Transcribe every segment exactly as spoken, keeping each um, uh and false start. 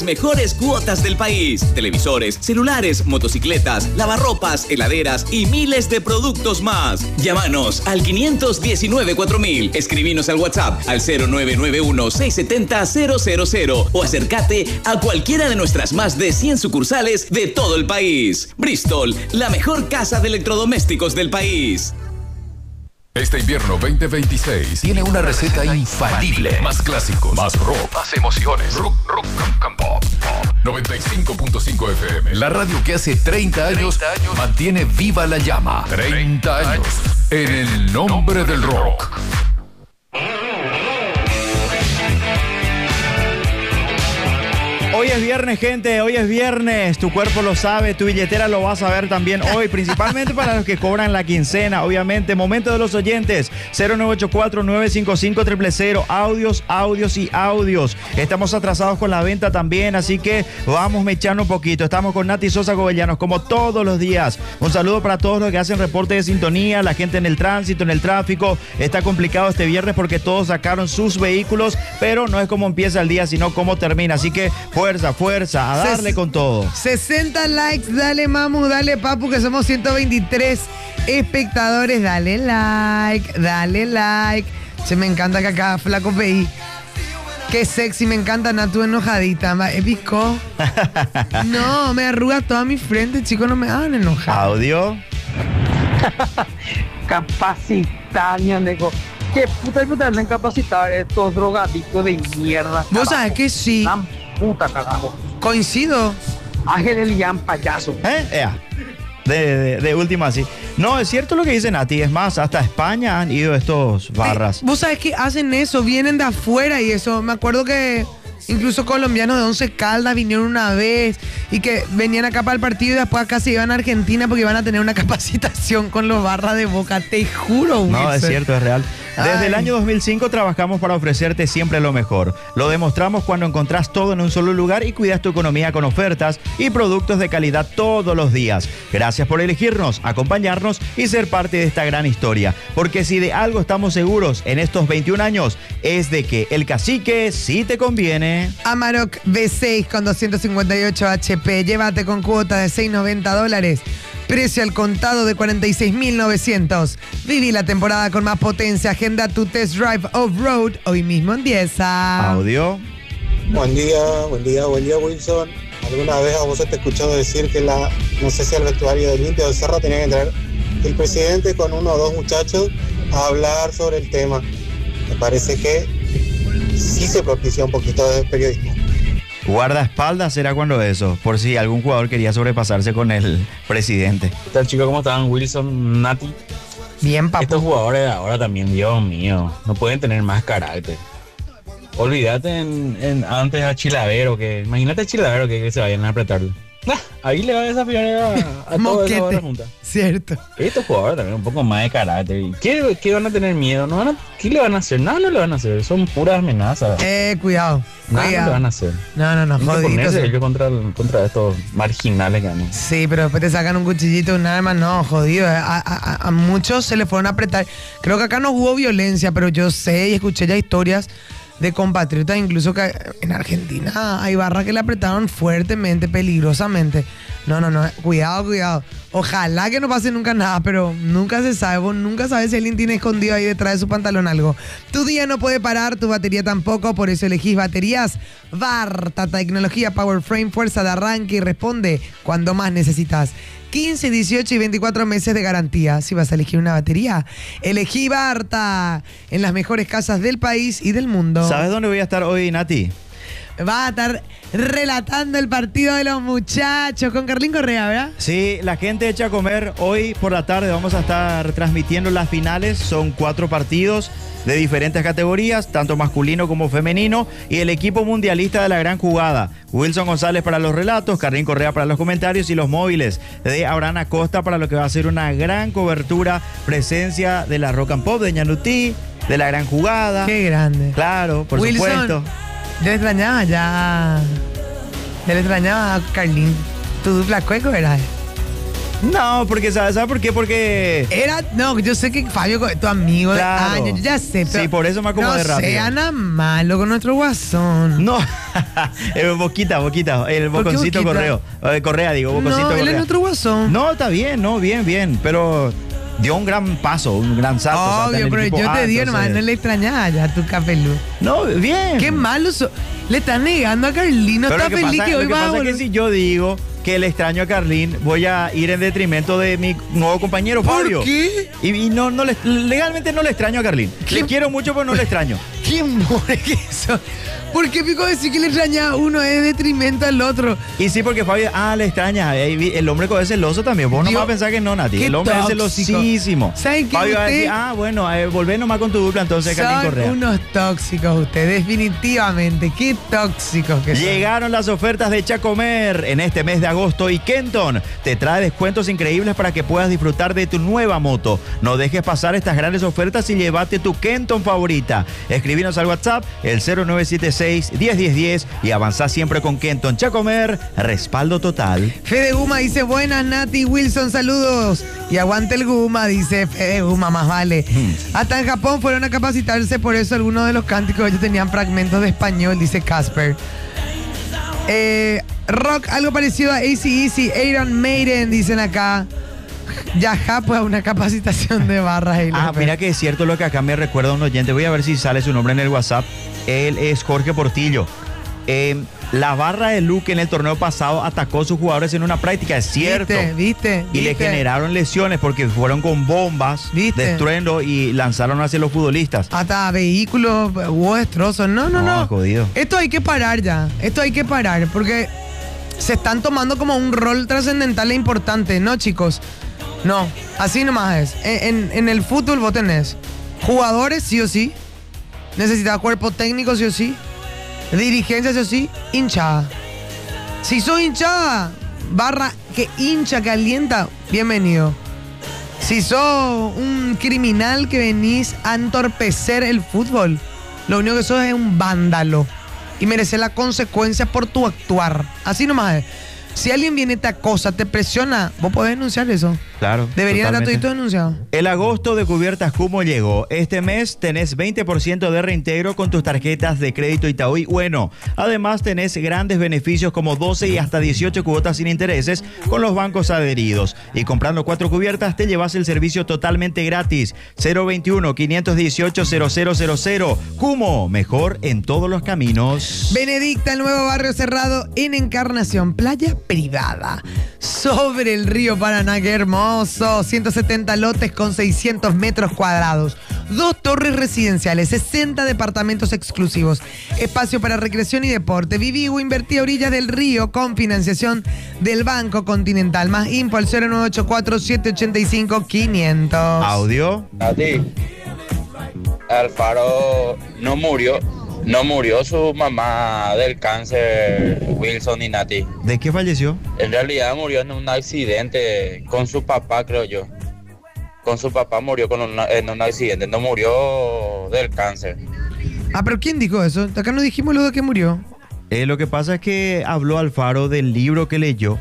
Mejores cuotas del país. Televisores, celulares, motocicletas, lavarropas, heladeras y miles de productos más. Llámanos al quinientos diecinueve cuatro mil. Escribinos al WhatsApp al cero nueve nueve uno seis siete cero cero cero cero o acércate a cualquiera de nuestras más de cien sucursales de todo el país. Bristol, la mejor casa de electrodomésticos del país. Este invierno veinte veintiséis tiene una receta infalible. Más clásicos, más rock, más emociones. Rock, rock, rock, pop, pop. noventa y cinco punto cinco F M. La radio que hace treinta años mantiene viva la llama. treinta años en el nombre del rock. Hoy es viernes, gente, hoy es viernes, tu cuerpo lo sabe, tu billetera lo va a saber también hoy, principalmente para los que cobran la quincena, obviamente. Momento de los oyentes, cero nueve ocho cuatro nueve cinco cinco cero cero cero, audios, audios y audios. Estamos atrasados con la venta también, así que vamos mechando un poquito. Estamos con Nati Sosa Gobellanos, como todos los días. Un saludo para todos los que hacen reporte de sintonía, la gente en el tránsito, en el tráfico. Está complicado este viernes porque todos sacaron sus vehículos, pero no es como empieza el día, sino cómo termina, así que fuerza, fuerza, a darle Ses- con todo. sesenta likes, dale mamu, dale papu, que somos ciento veintitrés espectadores. Dale like, dale like. Se me encanta que acá flaco P I. Qué sexy, me encanta Natu enojadita. ¿Épico? No, me arruga toda mi frente, chicos, no me hagan enojar. Audio. Capacitaña, nego. ¿Qué puta puta andan capacitar estos drogadictos de mierda? Vos sabés que sí. Dan puta carajo. Coincido. Ángel Elian, payaso. ¿Eh? Ea. De, de, de última, sí. No, es cierto lo que dice Nati. Es más, hasta España han ido estos barras. Eh, Vos sabés que hacen eso, vienen de afuera y eso. Me acuerdo que incluso colombianos de Once Caldas vinieron una vez y que venían acá para el partido y después acá se iban a Argentina porque iban a tener una capacitación con los barras de Boca. Te juro, Wilson. No, es cierto, es real. Desde Ay. el año dos mil cinco trabajamos para ofrecerte siempre lo mejor. Lo demostramos cuando encontrás todo en un solo lugar y cuidas tu economía con ofertas y productos de calidad todos los días. Gracias por elegirnos, acompañarnos y ser parte de esta gran historia. Porque si de algo estamos seguros en estos veintiún años es de que el cacique sí te conviene. Amarok V seis con doscientos cincuenta y ocho H P. Llévate con cuota de seiscientos noventa dólares. Precio al contado de cuarenta y seis mil novecientos. Viví la temporada con más potencia. Agenda tu test drive off-road hoy mismo en Dieza. Audio. Buen día, buen día, buen día, Wilson. ¿Alguna vez a vos te he escuchado decir que la, no sé si el vestuario del Inti o del Cerro tenía que entrar el presidente con uno o dos muchachos a hablar sobre el tema? Me parece que sí se propicia un poquito de periodismo. Guardaespaldas será cuando eso, por si algún jugador quería sobrepasarse con el presidente. ¿Qué tal, chicos? ¿Cómo están? Wilson, Nati. Bien, papu. Estos jugadores de ahora también, Dios mío, no pueden tener más carácter. Olvídate en, en, antes a Chilavero, que imagínate a Chilavero que, que se vayan a apretarle. Ah, ahí le va a desafiar a, a toda esa barra junta. Cierto. Estos jugadores también un poco más de carácter. ¿Qué, qué van a tener miedo? ¿No van a, ¿Qué le van a hacer? Nada, no le van a hacer. Son puras amenazas. Eh, cuidado. Nada cuidado. no le van a hacer. No, no, no, Tienen que jodidos. ponerse ellos contra, contra estos marginales que andan. Sí, pero después te sacan un cuchillito, un arma, no, jodido. A, a, a muchos se les fueron a apretar. Creo que acá no hubo violencia, pero yo sé y escuché ya historias de compatriotas, incluso que en Argentina hay barras que le apretaron fuertemente, peligrosamente. No, no, no, cuidado, cuidado. Ojalá que no pase nunca nada, pero nunca se sabe. Vos nunca sabes si alguien tiene escondido ahí detrás de su pantalón algo. Tu día no puede parar, tu batería tampoco, por eso elegís baterías Varta, tecnología Power Frame, fuerza de arranque y responde cuando más necesitas. quince, dieciocho y veinticuatro meses de garantía. Si vas a elegir una batería, elegí Varta en las mejores casas del país y del mundo. ¿Sabes dónde voy a estar hoy, Nati? Va a estar relatando el partido de los muchachos con Carlín Correa, ¿verdad? Sí, la gente echa a comer. Hoy por la tarde vamos a estar transmitiendo las finales. Son cuatro partidos de diferentes categorías, tanto masculino como femenino, y el equipo mundialista de la gran jugada. Wilson González para los relatos, Carlín Correa para los comentarios y los móviles de Abraham Acosta para lo que va a ser una gran cobertura, presencia de la Rock and Pop, de Ñanutí, de la gran jugada. Qué grande. Claro, por Wilson, supuesto. Yo le extrañaba ya. Yo le extrañaba a Carlín. Tu dupla cueco, ¿verdad? No, porque ¿sabes, ¿sabes por qué? Porque... Era, no, yo sé que Fabio, tu amigo Claro. de años, yo ya sé. Pero Sí, por eso me acomodé no rápido. No sea nada malo con nuestro guasón. No, el boquita, boquita, el ¿Por qué boconcito boquita? correo. Eh, Correa, digo, boconcito No, él es correa. nuestro guasón. No, está bien, no, bien, bien, pero dio un gran paso, un gran salto. o sea, está en Obvio, el pero equipo yo te A, digo, entonces- hermano, no le extrañaba ya a tu capelú. No, bien. Qué malo. so- Le están negando a Carlino. Pero Está lo que feliz pasa, que lo hoy que va a pasa es que volver. si yo digo que le extraño a Carlín, voy a ir en detrimento de mi nuevo compañero ¿Por Fabio. qué? Y, y no, no le, legalmente no le extraño a Carlín. ¿Qué? Le quiero mucho, pero no le extraño. ¿Qué more que eso? ¿Por qué pico decir que le extraña a uno es detrimento al otro? Y sí, porque Fabio, ah, le extraña. Ahí vi- El hombre es celoso también. Vos no Dios, vas a pensar que no, Nati. qué El hombre es tóxico. celosísimo. ¿Saben qué? Fabio va a decir, Usted- ah, bueno, eh, volvé nomás con tu dupla entonces, Carlín Son Correa. unos tóxicos ustedes, definitivamente. Qué tóxicos que son. Llegaron las ofertas de Chacomer en este mes de agosto y Kenton te trae descuentos increíbles para que puedas disfrutar de tu nueva moto. No dejes pasar estas grandes ofertas y llévate tu Kenton favorita. Escribinos al WhatsApp el cero nueve siete seis, diez diez diez y avanzá siempre con Kenton. Chacomer, respaldo total. Fede Guma dice, buenas Nati Wilson, saludos. Y aguante el Guma, dice Fede Guma, más vale. Hmm. Hasta en Japón fueron a capacitarse, por eso algunos de los cánticos ellos tenían fragmentos de español, dice Casper. Eh, rock, algo parecido a A C D C, Iron Maiden, dicen acá. Yaja, pues una capacitación de barras. Y Ah, López. mira que es cierto lo que acá me recuerda un oyente. Voy a ver si sale su nombre en el WhatsApp. Él es Jorge Portillo. Eh, la barra de Luque en el torneo pasado atacó a sus jugadores en una práctica, es cierto. ¿Viste? ¿Viste? Y le ¿Viste? generaron lesiones porque fueron con bombas ¿Viste? de estruendo y lanzaron hacia los futbolistas. Hasta vehículos, hubo destrozos. No, no, No, no. jodido. Esto hay que parar ya. Esto hay que parar porque se están tomando como un rol trascendental e importante, ¿no, chicos? No, así nomás es. En, en- en el fútbol vos tenés jugadores, sí o sí. Necesitas cuerpo técnico, sí o sí. Dirigencia, sí o sí. Hinchada. Si sos hinchada, barra que hincha, que alienta, bienvenido. Si sos un criminal que venís a entorpecer el fútbol, lo único que sos es un vándalo. Y mereces la consecuencia por tu actuar. Así nomás es. Si alguien viene, te acosa, te presiona, vos podés denunciar eso. Claro. Deberían estar totalmente. toditos denunciados. El agosto de Cubiertas Cumo llegó. Este mes tenés veinte por ciento de reintegro con tus tarjetas de crédito Itaú y Bueno. Además tenés grandes beneficios como doce y hasta dieciocho cuotas sin intereses con los bancos adheridos. Y comprando cuatro cubiertas te llevas el servicio totalmente gratis. cero veintiuno, quinientos dieciocho, cero cero cero cero. Cumo, mejor en todos los caminos. Benedicta, el nuevo barrio cerrado en Encarnación, playa privada, sobre el río Paraná, qué hermoso, ciento setenta lotes con seiscientos metros cuadrados, dos torres residenciales, sesenta departamentos exclusivos, espacio para recreación y deporte, viví o invertí a orillas del río con financiación del Banco Continental, más info al cero nueve ocho cuatro, siete ocho cinco, quinientos. Audio. Nati, Alfaro no murió, no murió su mamá del cáncer, Wilson y Nati. ¿De qué falleció? En realidad murió en un accidente con su papá, creo yo. Con su papá murió con una- en un accidente, no murió del cáncer. Ah, pero ¿quién dijo eso? Acá no dijimos lo de que murió. Eh, lo que pasa es que habló Alfaro del libro que leyó,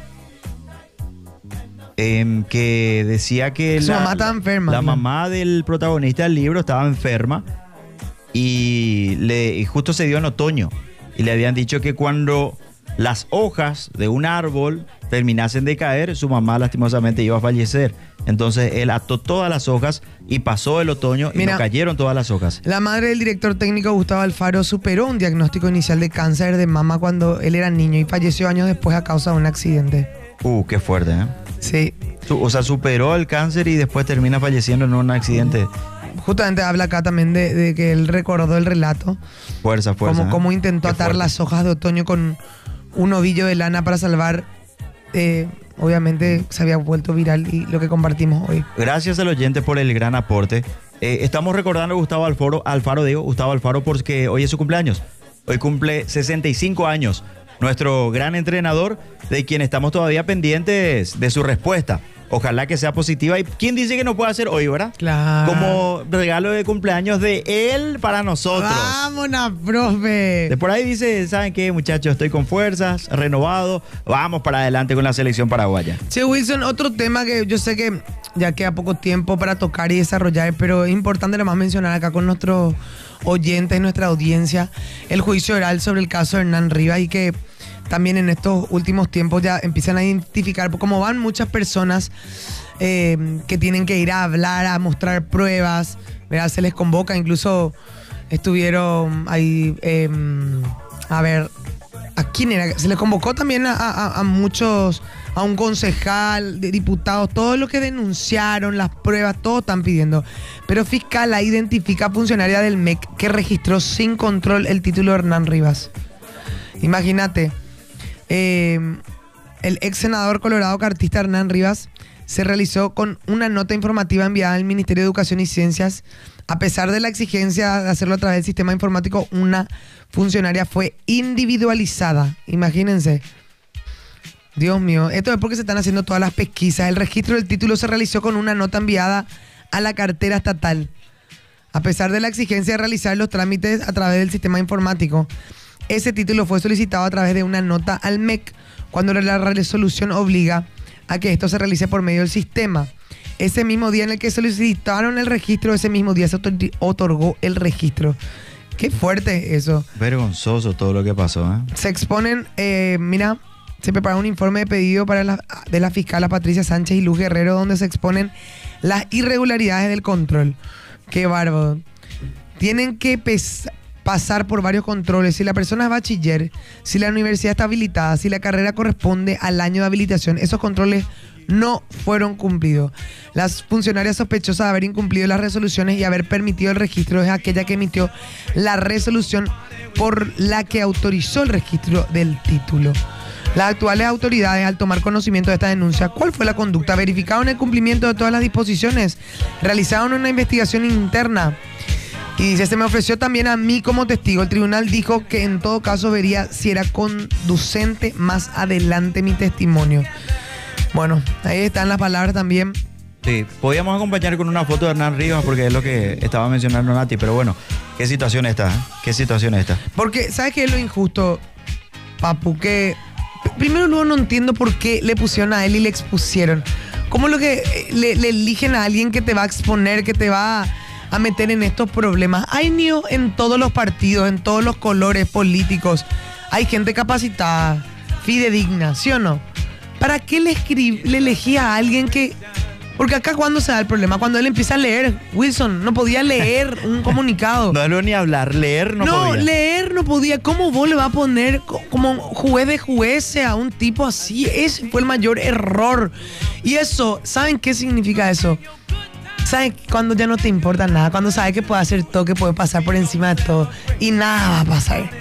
em, que decía que Su mamá estaba enferma, La ¿no? mamá del protagonista del libro estaba enferma y, le, y justo se dio en otoño. Y le habían dicho que cuando las hojas de un árbol terminasen de caer, su mamá lastimosamente iba a fallecer. Entonces él ató todas las hojas y pasó el otoño y Mira, no cayeron todas las hojas. La madre del director técnico Gustavo Alfaro superó un diagnóstico inicial de cáncer de mama cuando él era niño y falleció años después a causa de un accidente. Uh, qué fuerte, ¿eh? Sí. Su- O sea, superó el cáncer y después termina falleciendo en un accidente. Justamente habla acá también de, de que él recordó el relato, Fuerza, fuerza. como, ¿eh? como intentó Qué atar fuerte. las hojas de otoño con un ovillo de lana para salvar, eh, obviamente se había vuelto viral y lo que compartimos hoy. Gracias al oyente por el gran aporte. Eh, estamos recordando a Gustavo Alfaro, Alfaro, digo, Gustavo Alfaro, porque hoy es su cumpleaños. Hoy cumple sesenta y cinco años. nuestro gran entrenador, de quien estamos todavía pendientes de su respuesta. Ojalá que sea positiva. ¿Y quién dice que no puede hacer hoy, verdad? Claro. Como regalo de cumpleaños de él para nosotros. Vámonos, profe. De por ahí dice, ¿saben qué, muchachos? Estoy con fuerzas, renovado. Vamos para adelante con la selección paraguaya. Sí, Wilson, otro tema que yo sé que ya queda poco tiempo para tocar y desarrollar, pero es importante además mencionar acá con nuestros oyentes, nuestra audiencia, el juicio oral sobre el caso de Hernán Rivas, y que también en estos últimos tiempos ya empiezan a identificar cómo van muchas personas eh, que tienen que ir a hablar, a mostrar pruebas, ¿verdad? Se les convoca, incluso estuvieron ahí, eh, a ver, ¿a quién era? Se les convocó también a, a, a muchos, a un concejal, de diputados, todos los que denunciaron las pruebas, todos están pidiendo. Pero fiscal ahí identifica a funcionaria del M E C que registró sin control el título de Hernán Rivas. Imagínate. Eh, el ex senador colorado cartista Hernán Rivas se realizó con una nota informativa enviada al Ministerio de Educación y Ciencias. A pesar de la exigencia de hacerlo a través del sistema informático, una funcionaria fue individualizada. Imagínense. Dios mío, esto es porque se están haciendo todas las pesquisas. El registro del título se realizó con una nota enviada a la cartera estatal. A pesar de la exigencia de realizar los trámites a través del sistema informático, ese título fue solicitado a través de una nota al M E C cuando la resolución obliga a que esto se realice por medio del sistema. Ese mismo día en el que solicitaron el registro, ese mismo día se otorgó el registro. Qué fuerte eso. Vergonzoso todo lo que pasó, ¿eh? Se exponen, eh, mira, se prepara un informe de pedido para la, de la fiscal Patricia Sánchez y Luz Guerrero, donde se exponen las irregularidades del control. Qué bárbaro. Tienen que pesar, pasar por varios controles, si la persona es bachiller, si la universidad está habilitada, si la carrera corresponde al año de habilitación. Esos controles no fueron cumplidos. Las funcionarias sospechosas de haber incumplido las resoluciones y haber permitido el registro es aquella que emitió la resolución por la que autorizó el registro del título. Las actuales autoridades, al tomar conocimiento de esta denuncia, ¿cuál fue la conducta? Verificaron el cumplimiento de todas las disposiciones, realizaron una investigación interna. Y dice, se me ofreció también a mí como testigo. El tribunal dijo que en todo caso vería si era conducente más adelante mi testimonio. Bueno, ahí están las palabras también. Sí, podíamos acompañar con una foto de Hernán Rivas porque es lo que estaba mencionando Nati, pero bueno, ¿qué situación está? ¿Eh? ¿Qué situación está? Porque, ¿sabes qué es lo injusto, Papu? Que primero luego no entiendo por qué le pusieron a él y le expusieron. ¿Cómo lo que le, le eligen a alguien que te va a exponer, que te va a... a meter en estos problemas? Hay niños en todos los partidos, en todos los colores políticos. Hay gente capacitada, fidedigna, ¿sí o no? ¿Para qué le, escrib- le elegía a alguien que...? Porque acá, ¿cuándo se da el problema? Cuando él empieza a leer. Wilson no podía leer un comunicado. No debo ni hablar, leer no, no podía. No, leer no podía. ¿Cómo vos le vas a poner como juez de jueces a un tipo así? Ese fue el mayor error. Y eso, ¿saben qué significa eso? ¿Sabes? Cuando ya no te importa nada, cuando sabes que puede hacer todo, que puede pasar por encima de todo y nada va a pasar.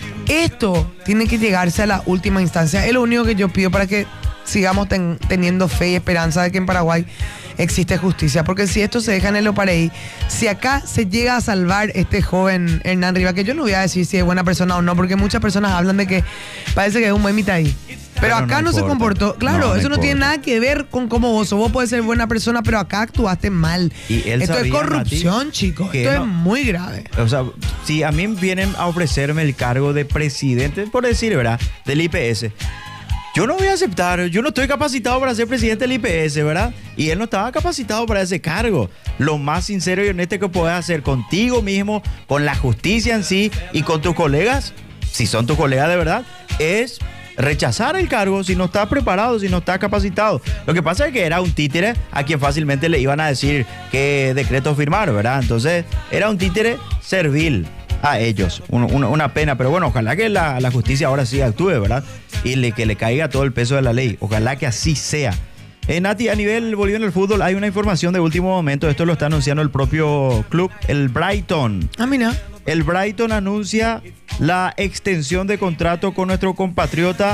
Esto tiene que llegarse a la última instancia. Es lo único que yo pido para que sigamos ten, teniendo fe y esperanza de que en Paraguay existe justicia. Porque si esto se deja en el Opareí, si acá se llega a salvar este joven Hernán Rivas, que yo no voy a decir si es buena persona o no, porque muchas personas hablan de que parece que es un buen mitad ahí. Pero, pero acá no, no se comportó. Claro, no, no eso no importa. Tiene nada que ver con cómo vos sos. Vos podés ser buena persona, pero acá actuaste mal. Y él Esto sabía, es corrupción, Mati, chicos. Esto no, es muy grave. O sea, si a mí vienen a ofrecerme el cargo de presidente, por decir, ¿verdad? Del I P S, yo no voy a aceptar. Yo no estoy capacitado para ser presidente del I P S, ¿verdad? Y él no estaba capacitado para ese cargo. Lo más sincero y honesto que puedes hacer contigo mismo, con la justicia en sí y con tus colegas, si son tus colegas de verdad, es rechazar el cargo si no está preparado, si no está capacitado. Lo que pasa es que era un títere a quien fácilmente le iban a decir qué decreto firmar, ¿verdad? Entonces era un títere servil a ellos. Un, un, una pena, pero bueno, ojalá que la, la justicia ahora sí actúe, ¿verdad? Y le, que le caiga todo el peso de la ley. Ojalá que así sea. Eh, Nati, a nivel boliviano del fútbol hay una información de último momento. Esto lo está anunciando el propio club, el Brighton. Ah, mira. El Brighton anuncia la extensión de contrato con nuestro compatriota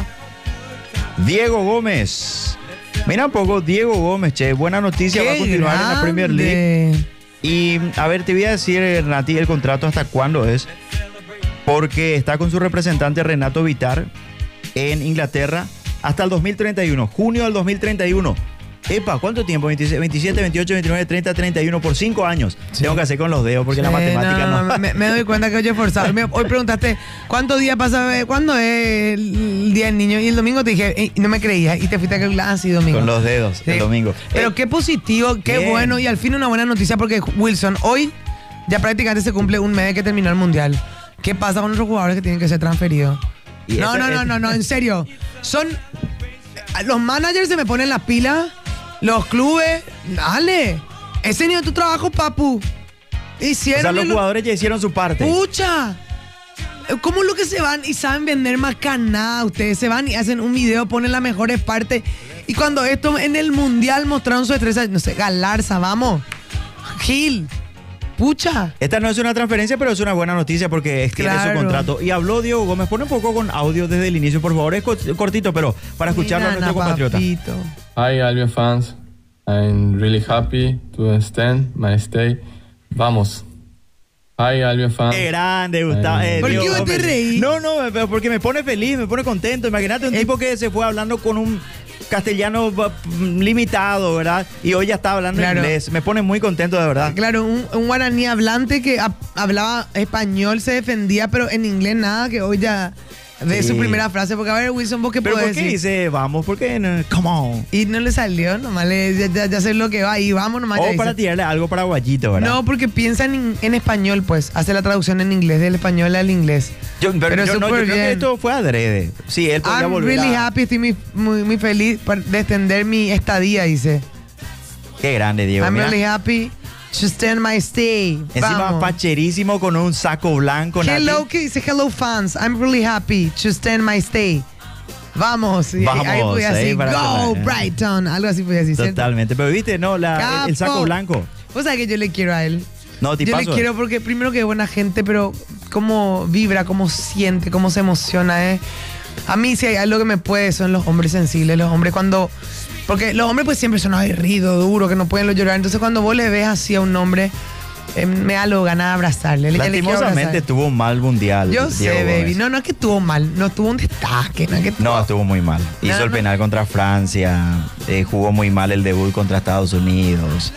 Diego Gómez. Mira un poco, Diego Gómez, che, buena noticia, va a continuar grande en la Premier League. Y a ver, te voy a decir, Nati, el contrato hasta cuándo es, porque está con su representante Renato Vitar en Inglaterra hasta el dos mil treinta y uno, junio del dos mil treinta y uno. Epa, ¿cuánto tiempo? veintisiete, veintiocho, veintinueve, treinta, treinta y uno por cinco años. Sí. Tengo que hacer con los dedos porque sí, la matemática no. no. no. Me, me doy cuenta que hoy he forzado. Me, hoy preguntaste, ¿cuántos días pasa? ¿Cuándo es el día del niño? Y el domingo te dije, y no me creías. Y te fuiste a calcular, ah, sí, domingo. Con los dedos, sí. El domingo. Pero eh, qué positivo, qué bien. Bueno. Y al fin una buena noticia porque Wilson, hoy ya prácticamente se cumple un mes de que terminó el Mundial. ¿Qué pasa con nuestros jugadores que tienen que ser transferidos? No, esa, no, no, no, no, en serio. Son... Los managers se me ponen las pilas... Los clubes, dale. Ese niño tu trabajo, papu. Hicieron. O sea, los lo... jugadores ya hicieron su parte. Pucha. ¿Cómo es lo que se van y saben vender más canada? Ustedes se van y hacen un video, ponen las mejores partes. Y cuando esto en el mundial mostraron su destreza, no sé, Galarza, vamos. Gil. Pucha. Esta no es una transferencia, pero es una buena noticia porque extiende claro. su contrato. Y habló Diego Gómez. Pone un poco con audio desde el inicio, por favor. Es cortito, pero para escucharlo a nuestro compatriota. Papito. Hi, Albion fans. I'm really happy to extend my stay. Vamos. Hi, Albion fans. Qué grande, Gustavo. Eh, ¿Por qué te reí? No, no, porque me pone feliz, me pone contento. Imagínate un eh. tipo que se fue hablando con un castellano limitado, ¿verdad? Y hoy ya está hablando claro. inglés. Me pone muy contento, de verdad. Claro, un, un guaraní hablante que a, hablaba español, se defendía, pero en inglés nada, que hoy ya... De sí. su primera frase, porque a ver, Wilson, ¿vos qué ¿Pero puedes por qué decir? dice vamos? ¿Por qué no? Come on. Y no le salió, nomás le, ya, ya, ya sé lo que va y vamos nomás. O para tirarle algo paraguayito, ¿verdad? No, porque piensa en, en español, pues. Hace la traducción en inglés, del español al inglés. Yo, pero pero yo, no, yo creo que esto fue adrede. Sí, él podría I'm volver really a... happy, estoy muy, muy, muy feliz de extender mi estadía, dice. Qué grande, Diego. I'm Mira. really happy to extend my stay. Encima Vamos. Pacherísimo con un saco blanco. Hello, Nati. Que dice hello fans. I'm really happy to extend my stay. Vamos. Vamos. Ahí voy así. Go la... Brighton. Algo así voy así. Totalmente. ¿Cierto? Pero viste, no, la, el, el saco blanco. Vos sabés que yo le quiero a él. No, yo tipazo. le quiero porque primero que es buena gente, pero cómo vibra, cómo siente, cómo se emociona. ¿eh? A mí si hay algo que me puede son los hombres sensibles. Los hombres cuando... Porque los hombres pues siempre son aguerridos, duros, que no pueden llorar. Entonces cuando vos le ves así a un hombre, eh, me da lo ganas de abrazarle. Lastimosamente tuvo un mal mundial. Yo sé, Diego baby. Gómez. No, no es que tuvo mal, no tuvo un destaque. No, es que tuvo... no estuvo muy mal. Hizo no, el penal no. contra Francia, eh, jugó muy mal el debut contra Estados Unidos.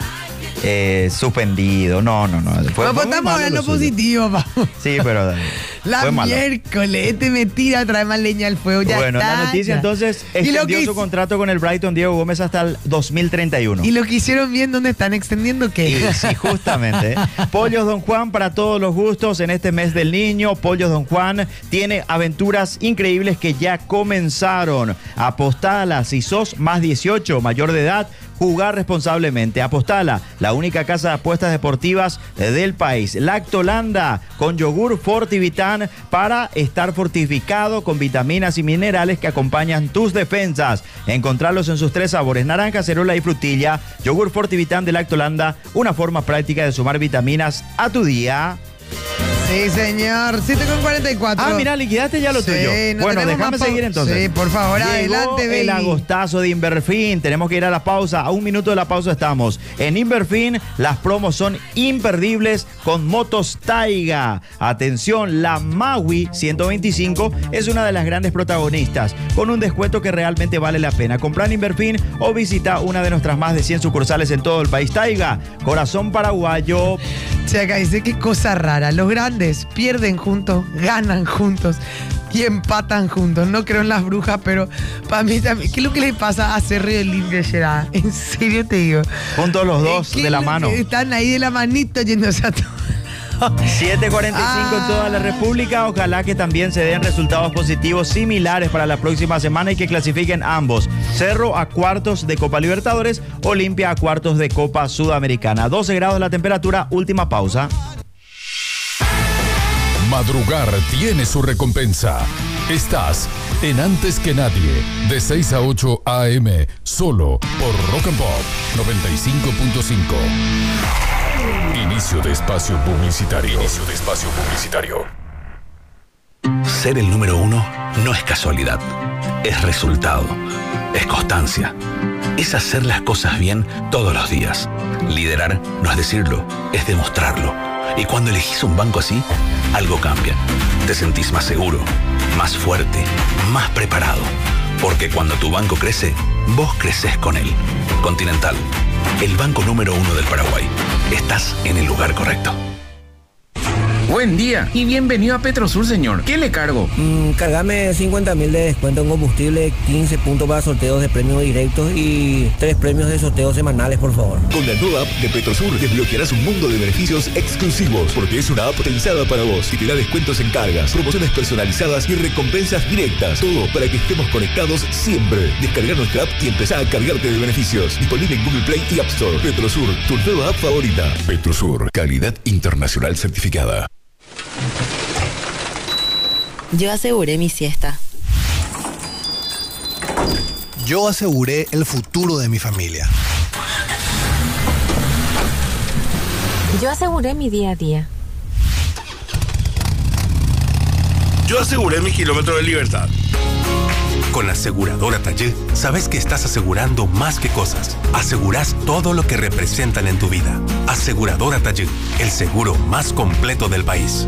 Eh, suspendido, no, no, no. Fue, no, pues estamos hablando positivo, papá. Sí, pero la fue miércoles, este me tira, trae más leña al fuego. Ya bueno, está, la noticia ya. Entonces extendió su contrato con el Brighton Diego Gómez hasta el dos mil treinta y uno. ¿Y lo que hicieron bien dónde están extendiendo qué? Y, sí, justamente. Pollos Don Juan para todos los gustos en este mes del niño. Pollos Don Juan tiene aventuras increíbles que ya comenzaron. Apostala si sos más dieciocho, mayor de edad. Jugar responsablemente. Apostala, la única casa de apuestas deportivas del país. Lactolanda con yogur Fortivitan para estar fortificado con vitaminas y minerales que acompañan tus defensas. Encontrarlos en sus tres sabores: naranja, cerola y frutilla. Yogur Fortivitan de Lactolanda, una forma práctica de sumar vitaminas a tu día. Sí, señor. siete con cuarenta y cuatro. Ah, mira, liquidaste ya lo sí, tuyo. No bueno, déjame seguir entonces. Sí, por favor, Llegó adelante, baby. El agostazo de Inverfin. Tenemos que ir a la pausa. A un minuto de la pausa estamos. En Inverfin, las promos son imperdibles con motos Taiga. Atención, la Maui ciento veinticinco es una de las grandes protagonistas, con un descuento que realmente vale la pena. Comprar en Inverfin o visita una de nuestras más de cien sucursales en todo el país. Taiga, corazón paraguayo. Che, acá dice qué cosa rara. Los grandes pierden juntos, ganan juntos y empatan juntos. No creo en las brujas, pero para mí también. ¿Qué es lo que le pasa a Cerro de Limpia Gerard? En serio te digo. Juntos los dos, de la mano. Están ahí de la manito yéndose a todo. siete cuarenta y cinco ah. en toda la República. Ojalá que también se den resultados positivos similares para la próxima semana y que clasifiquen ambos. Cerro a cuartos de Copa Libertadores, Olimpia a cuartos de Copa Sudamericana. doce grados la temperatura, última pausa. Madrugar tiene su recompensa. Estás en Antes que Nadie, de seis a ocho a eme, solo por Rock and Pop noventa y cinco punto cinco. Inicio de espacio publicitario. Inicio de espacio publicitario. Ser el número uno no es casualidad, es resultado, es constancia, es hacer las cosas bien todos los días. Liderar no es decirlo, es demostrarlo. Y cuando elegís un banco así, algo cambia. Te sentís más seguro, más fuerte, más preparado. Porque cuando tu banco crece, vos creces con él. Continental, el banco número uno del Paraguay. Estás en el lugar correcto. Buen día y bienvenido a Petrosur, señor. ¿Qué le cargo? Mm, cargame cincuenta mil de descuento en combustible, quince puntos para sorteos de premios directos y tres premios de sorteos semanales, por favor. Con la nueva app de Petrosur desbloquearás un mundo de beneficios exclusivos, porque es una app pensada para vos y te da descuentos en cargas, promociones personalizadas y recompensas directas. Todo para que estemos conectados siempre. Descarga nuestra app y empezá a cargarte de beneficios. Disponible en Google Play y App Store. Petrosur, tu nueva app favorita. Petrosur, calidad internacional certificada. Yo aseguré mi siesta. Yo aseguré el futuro de mi familia. Yo aseguré mi día a día. Yo aseguré mi kilómetro de libertad. Con la aseguradora Tallé, sabes que estás asegurando más que cosas. Asegurás todo lo que representan en tu vida. Aseguradora Tallé, el seguro más completo del país.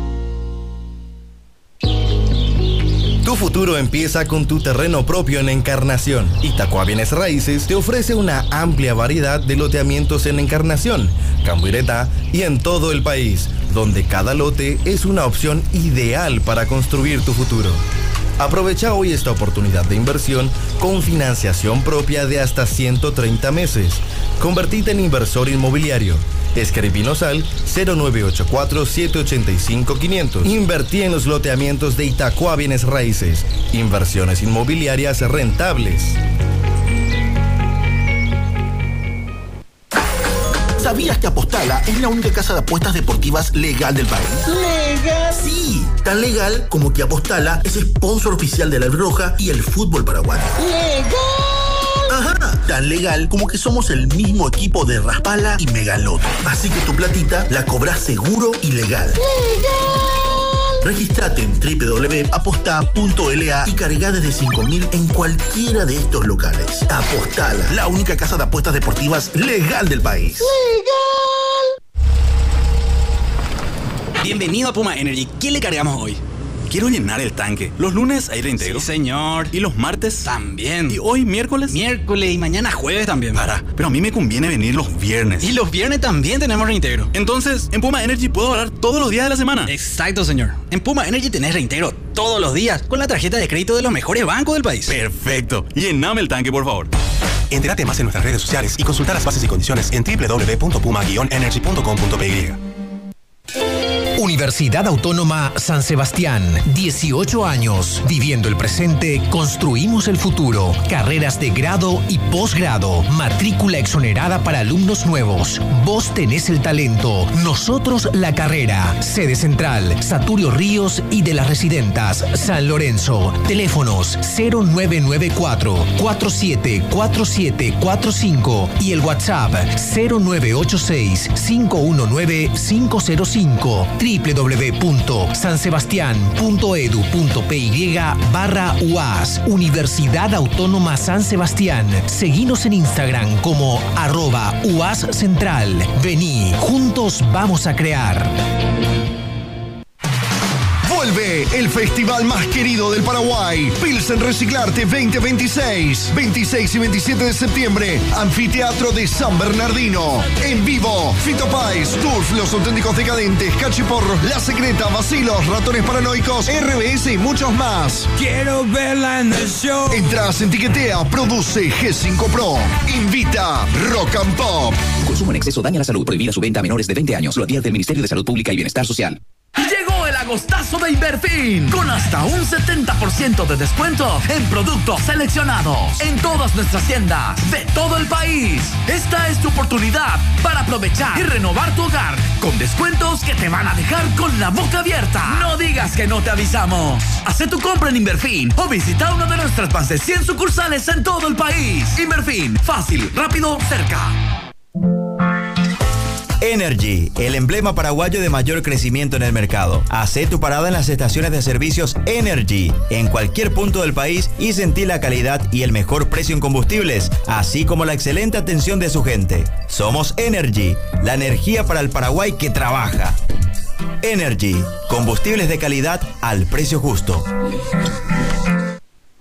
Tu futuro empieza con tu terreno propio en Encarnación. Itacua Bienes Raíces te ofrece una amplia variedad de loteamientos en Encarnación, Cambuireta y en todo el país, donde cada lote es una opción ideal para construir tu futuro. Aprovecha hoy esta oportunidad de inversión con financiación propia de hasta ciento treinta meses. Convertite en inversor inmobiliario. Escribinos al cero nueve ocho cuatro, siete ocho cinco, quinientos. Invertí en los loteamientos de Itacua Bienes Raíces. Inversiones inmobiliarias rentables. ¿Sabías que Apostala es la única casa de apuestas deportivas legal del país? ¿Legal? Sí, tan legal como que Apostala es sponsor oficial de la Roja y el fútbol paraguayo. ¡Legal! Ajá, tan legal como que somos el mismo equipo de Raspala y Megaloto. Así que tu platita la cobras seguro y legal. ¡Legal! Registrate en doble u doble u doble u punto aposta punto l a y carga desde cinco mil en cualquiera de estos locales. Apostala, la única casa de apuestas deportivas legal del país. ¡Legal! Bienvenido a Puma Energy. ¿Qué le cargamos hoy? Quiero llenar el tanque. Los lunes hay reintegro. Sí, señor. Y los martes también. Y hoy miércoles. Miércoles y mañana jueves también. Para, pero a mí me conviene venir los viernes. Y los viernes también tenemos reintegro. Entonces, en Puma Energy puedo ahorrar todos los días de la semana. Exacto, señor. En Puma Energy tenés reintegro todos los días con la tarjeta de crédito de los mejores bancos del país. Perfecto. Llename el tanque, por favor. Entérate más en nuestras redes sociales y consulta las bases y condiciones en doble u doble u doble u punto puma guion energy punto com punto p y. Universidad Autónoma San Sebastián, dieciocho años, viviendo el presente, construimos el futuro. Carreras de grado y posgrado, matrícula exonerada para alumnos nuevos. Vos tenés el talento, nosotros la carrera. Sede central, Saturio Ríos y de las Residentas, San Lorenzo. Teléfonos cero nueve nueve cuatro, cuatro siete cuatro siete cuatro cinco y el WhatsApp cero nueve ocho seis, cinco uno nueve, cinco cero cinco. doble u doble u doble u punto san sebastián punto edu punto p y barra U A S, Universidad Autónoma San Sebastián. Seguinos en Instagram como arroba U A S Central. Vení, juntos vamos a crear. Vuelve el festival más querido del Paraguay, Pilsen Reciclarte veinte veintiséis. veintiséis y veintisiete de septiembre, Anfiteatro de San Bernardino. En vivo, Fito Páez, Turf, Los Auténticos Decadentes, Cachiporro, La Secreta, Vacilos, Ratones Paranoicos, R B S y muchos más. Quiero verla en el show. Entras en Tiquetea, produce G cinco Pro. Invita Rock and Pop. Consumo en exceso daña la salud. Prohibida su venta a menores de veinte años. Lo advierte el Ministerio de Salud Pública y Bienestar Social. Llegó el agostazo de Inverfin, con hasta un setenta por ciento de descuento en productos seleccionados en todas nuestras tiendas de todo el país. Esta es tu oportunidad para aprovechar y renovar tu hogar con descuentos que te van a dejar con la boca abierta. No digas que no te avisamos. Haz tu compra en Inverfin o visita una de nuestras más de cien sucursales en todo el país. Inverfin, fácil, rápido, cerca. Energy, el emblema paraguayo de mayor crecimiento en el mercado. Hacé tu parada en las estaciones de servicios Energy, en cualquier punto del país, y sentí la calidad y el mejor precio en combustibles, así como la excelente atención de su gente. Somos Energy, la energía para el Paraguay que trabaja. Energy, combustibles de calidad al precio justo.